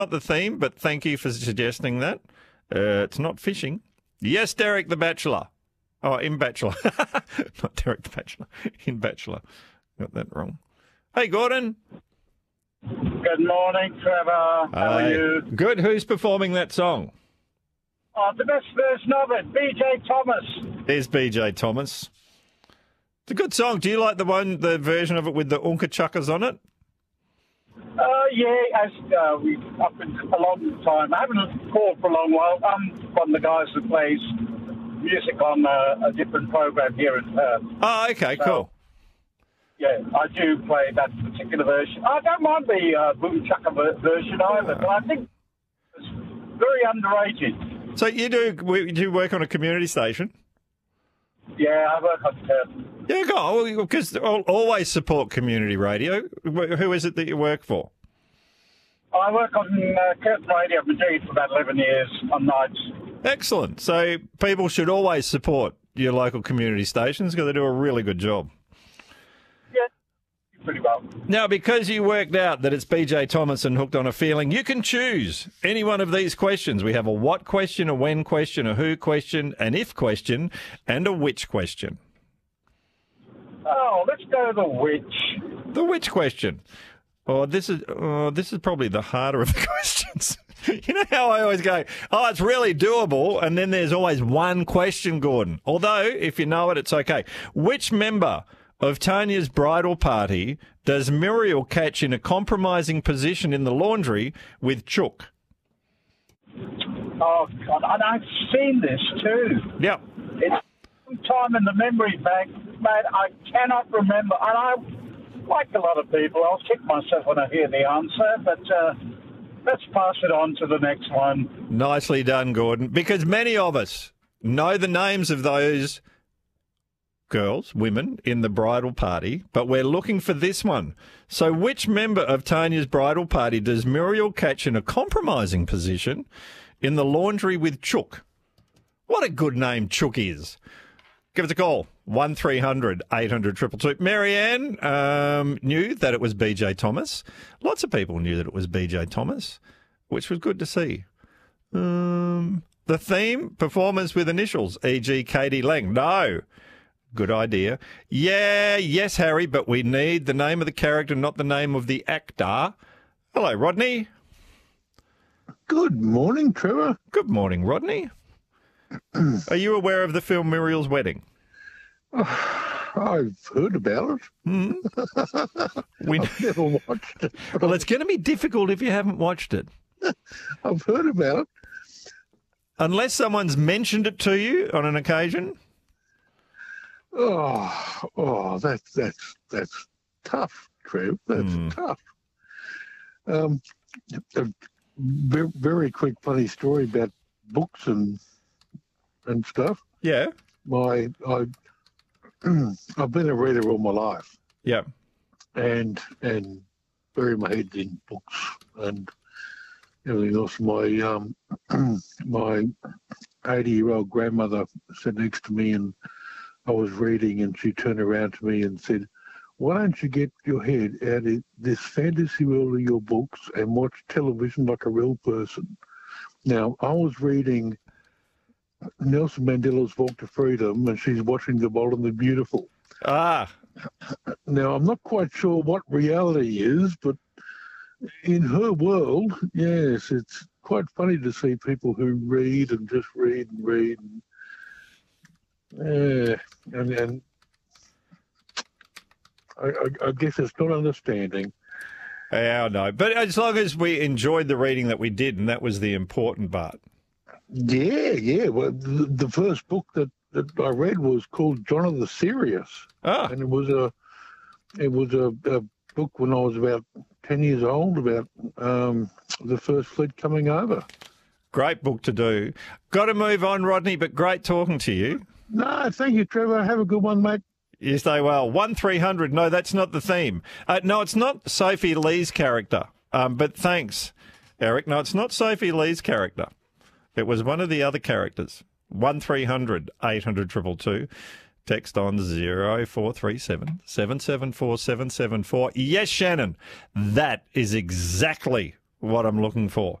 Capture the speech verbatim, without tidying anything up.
Not the theme, but thank you for suggesting that. Uh, it's not fishing. Yes, Derek the Bachelor. Oh, in Bachelor. Not Derek the Bachelor. In Bachelor. Got that wrong. Hey, Gordon. Good morning, Trevor. How are you? Good. Who's performing that song? Oh, the best version of it, B J Thomas. There's B J Thomas. It's a good song. Do you like the one, the version of it with the Unka Chuckers on it? Uh, yeah, as uh, we've up in a long time. I haven't called for a long while. I'm one of the guys who plays music on uh, a different program here in Perth. Oh, okay, so, cool. Yeah, I do play that particular version. I don't mind the uh, Boom Chaka version either, but I think it's very underrated. So you do you do work on a community station? Yeah, I work on Perth. Yeah, go because always support community radio. Who is it that you work for? I work on uh, Curtin Radio of Madrid for about eleven years on nights. Excellent. So people should always support your local community stations because they do a really good job. Yeah, pretty well. Now, because you worked out that it's B J Thomas and Hooked on a Feeling, you can choose any one of these questions. We have a what question, a when question, a who question, an if question, and a which question. Oh, let's go the which. The which question. Oh, this is oh, this is probably the harder of the questions. You know how I always go, oh, it's really doable, and then there's always one question, Gordon. Although, if you know it, it's okay. Which member of Tanya's bridal party does Muriel catch in a compromising position in the laundry with Chook? Oh, God, and I've seen this too. Yep. It's some time in the memory bank, mate. I cannot remember, and I, like a lot of people, I'll kick myself when I hear the answer, but uh, let's pass it on to the next one. Nicely done, Gordon, because many of us know the names of those girls, women, in the bridal party, but we're looking for this one. So which member of Tanya's bridal party does Muriel catch in a compromising position in the laundry with Chook? What a good name Chook is. Give us a call, one three hundred eight hundred two two two. Marianne um, knew that it was B J Thomas. Lots of people knew that it was B J Thomas, which was good to see. Um, the theme, performers with initials, for example. Katie Lang. No. Good idea. Yeah, yes, Harry, but we need the name of the character, not the name of the actor. Hello, Rodney. Good morning, Trevor. Good morning, Rodney. Are you aware of the film Muriel's Wedding? Oh, I've heard about it. Mm. we... I've never watched it. Well, it's going to be difficult if you haven't watched it. I've heard about it. Unless someone's mentioned it to you on an occasion. Oh, oh, that's that's that's tough, Trev. That's mm. tough. Um, a very, very quick, funny story about books and and stuff. Yeah. My I I've been a reader all my life. Yeah. And and bury my head in books and everything else. My um my eighty year old grandmother sat next to me and I was reading and she turned around to me and said, why don't you get your head out of this fantasy world of your books and watch television like a real person? Now, I was reading Nelson Mandela's Walk to Freedom and she's watching The Bold and the Beautiful. Ah. Now, I'm not quite sure what reality is, but in her world, yes, it's quite funny to see people who read and just read and read and Yeah, and, and I, I, I guess it's not understanding. Yeah, I know. But as long as we enjoyed the reading that we did, and that was the important part. Yeah, yeah. Well, the, the first book that, that I read was called John of the Serious. Ah. And it was a it was a, a book when I was about ten years old about um, the first fleet coming over. Great book to do. Got to move on, Rodney, but great talking to you. No, thank you, Trevor. Have a good one, mate. You stay well. one three hundred. No, that's not the theme. Uh, no, it's not Sophie Lee's character. Um, but thanks, Eric. No, it's not Sophie Lee's character. It was one of the other characters. one three hundred eight hundred two two two. Text on zero four three seven seven seven four seven seven four. Yes, Shannon, that is exactly what I'm looking for.